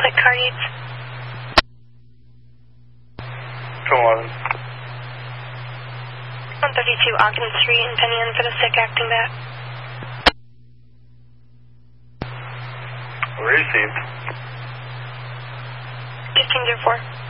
Pacific car needs. 211. 132 Ogden Street and Penny Inn for the sick acting back. Received. 1504.